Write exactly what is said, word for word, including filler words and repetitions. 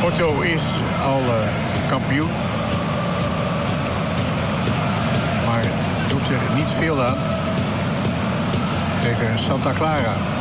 Otto is al uh, kampioen. Maar doet er niet veel aan tegen Santa Clara.